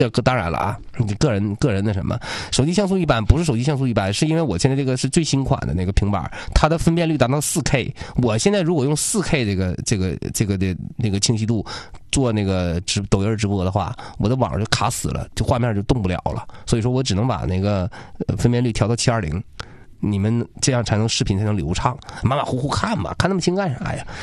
当然了啊，你个人的什么，手机像素一般不是手机像素一般，是因为我现在这个是最新款的那个平板，它的分辨率达到 4K。我现在如果用 4K 这个的那个清晰度做那个抖音直播的话，我的网就卡死了，就画面就动不了了。所以说我只能把那个分辨率调到720。你们这样才能视频才能流畅，马马虎虎看吧，看那么清干啥呀？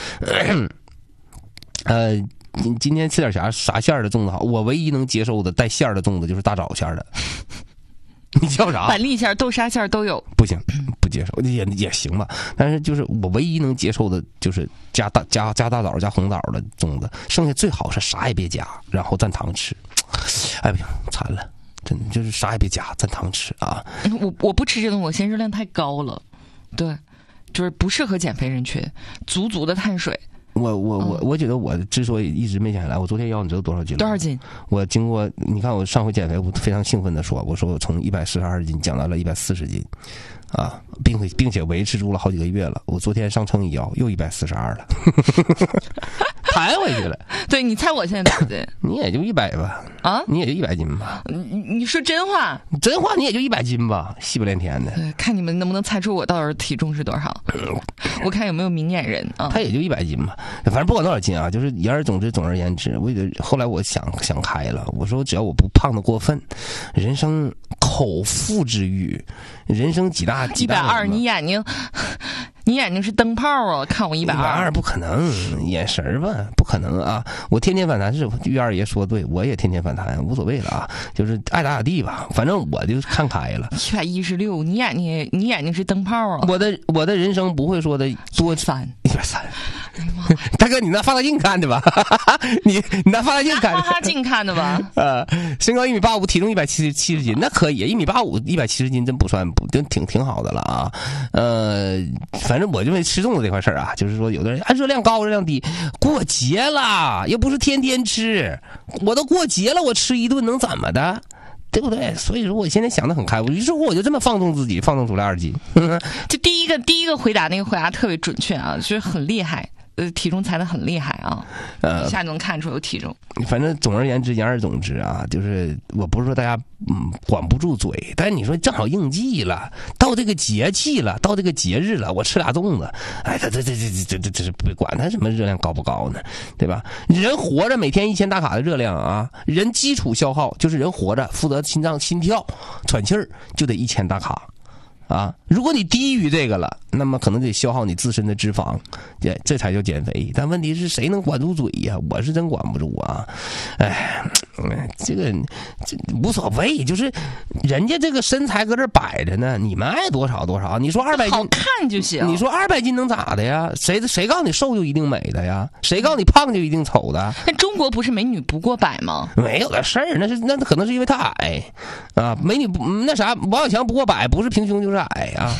今天吃点啥馅儿的粽子好？我唯一能接受的带馅儿的粽子就是大枣馅儿的。你叫啥？ 板栗馅、豆沙馅都有。 不行，不接受，也行吧。但是就是我唯一能接受的就是加大枣加红枣的粽子，剩下最好是啥也别加，然后蘸糖吃。哎，不行，惨了。真的就是啥也别加，蘸糖吃啊！ 我不吃这种，我嫌热量太高了，对，就是不适合减肥人群，足的碳水。 我觉得我之所以一直没减下来，我昨天腰你知道多少斤？ 多少斤？ 我经过你看我上回减肥，我非常兴奋的说，我说我从142斤降到了140斤，啊，并且维持住了好几个月了。我昨天上称一腰又142了。弹回去了。 对，你猜我现在多少斤？ 你也就100吧。 啊？ 你也就100斤吧。 你说真话？ 真话，你也就100斤吧，细不连天的。 看你们能不能猜出我到底体重是多少？我看有没有明眼人啊。 他也就100斤吧，反正不管多少斤啊，就是言而总之，总而言之，我觉得后来我想开了，我说只要我不胖的过分，人生口腹之欲，人生几大 120，你眼睛是灯泡啊！看我120 不可能，眼神吧，不可能啊！我天天反弹是玉二爷说对，我也天天反弹，无所谓了啊，就是爱咋地吧，反正我就看开了。 116，你眼睛是灯泡啊！ 我的人生不会说的多 130， 大哥，你拿放大镜看的吧？你拿放大镜看的？ 放大镜看的吧？ 身高1.85米，体重170斤，那可以，1.85米170斤真不算挺好的了啊。反正我就没吃粽子这块事儿啊，就是说有的人热量高热量低，过节了又不是天天吃，我都过节了，我吃一顿能怎么的？对不对？所以说我现在想得很开，于是乎我就这么放纵自己，放纵出来2斤。 就第一个回答那个回答特别准确啊，就是很厉害。体重猜得很厉害啊，一下就能看出有体重。 反正总而言之，言而总之啊，就是我不是说大家管不住嘴，但是你说正好应季了，到这个节气了，到这个节日了，我吃俩粽子，哎，这是不管它什么热量高不高呢，对吧？人活着每天1000大卡的热量啊，人基础消耗就是人活着负责心脏心跳喘气儿就得1000大卡。啊，如果你低于这个了，那么可能得消耗你自身的脂肪，这才叫减肥。但问题是谁能管住嘴呀？我是真管不住啊！哎，这无所谓，就是人家这个身材搁这摆着呢，你们爱多少多少。你说200斤好看就行， 你说200斤能咋的呀？谁告诉你瘦就一定美的呀？谁告诉你胖就一定丑的？ 那中国不是美女不过百吗？ 没有的事儿，那可能是因为他矮啊。美女那啥，王小强不过百，不是平胸就是矮啊。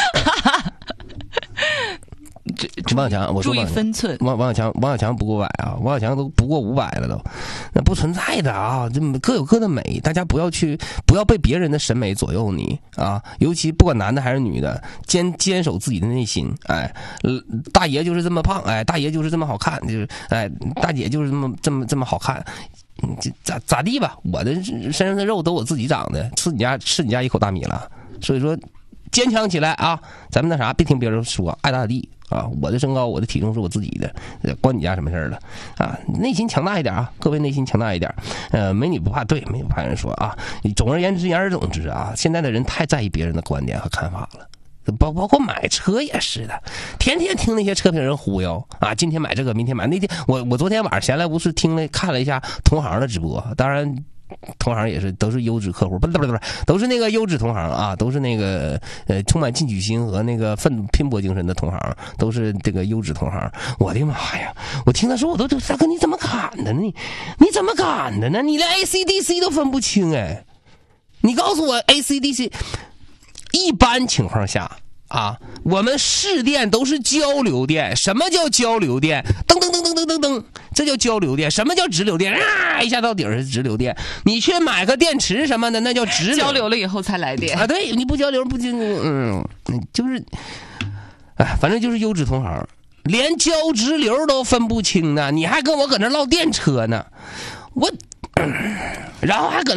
王小强，我说注意分寸。 王小强不过100啊，王小强都不过500了都，那不存在的啊！这各有各的美，大家不要被别人的审美左右你啊！尤其不管男的还是女的，坚守自己的内心。哎，大爷就是这么胖，哎，大爷就是这么好看，就是哎，大姐就是这么好看。咋地吧？我的身上的肉都我自己长的，吃你家一口大米了。所以说，坚强起来啊！咱们那啥，别听别人说，爱咋地啊！我的身高，我的体重是我自己的，关你家什么事儿了啊？内心强大一点啊，各位内心强大一点。美女不怕，对，美女不怕人说啊。总而言之，言而总之啊，现在的人太在意别人的观点和看法了。包括买车也是的，天天听那些车评人忽悠啊，今天买这个，明天买那天。我昨天晚上闲来无事看了一下同行的直播，当然同行也是都是优质客户，不是，都是那个优质同行啊，都是那个充满进取心和那个拼搏精神的同行，都是这个优质同行。我的妈呀！我听他说，我都大哥你怎么敢的呢？你怎么敢的呢？你连 AC/DC 都分不清哎！你告诉我 AC/DC。一般情况下啊，我们市电都是交流电。什么叫交流电？噔噔噔噔噔噔噔，这叫交流电。什么叫直流电？啊，一下到底是直流电。你去买个电池什么的，那叫直流。 交流了以后才来电啊？对，你不交流不就是，哎，反正就是优质同行，连交直流都分不清呢，你还跟我搁那唠电车呢，然后还搁那。